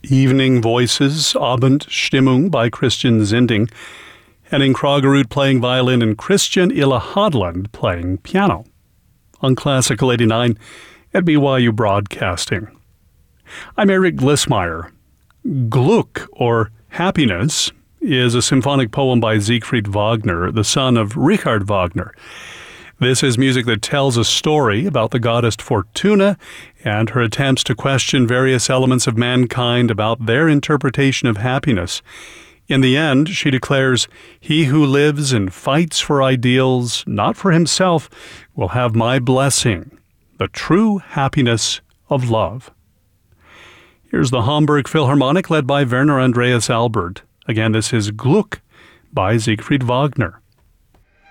Evening Voices, Abendstimmung by Christian Zinding, Henning Kragerud playing violin and Christian Illa Hodland playing piano. On Classical 89 at BYU Broadcasting. I'm Eric Glissmeyer. Glück, or Happiness, is a symphonic poem by Siegfried Wagner, the son of Richard Wagner. This is music that tells a story about the goddess Fortuna and her attempts to question various elements of mankind about their interpretation of happiness. In the end, she declares, "He who lives and fights for ideals, not for himself, will have my blessing, the true happiness of love." Here's the Hamburg Philharmonic led by Werner Andreas Albert. Again, this is Glück by Siegfried Wagner.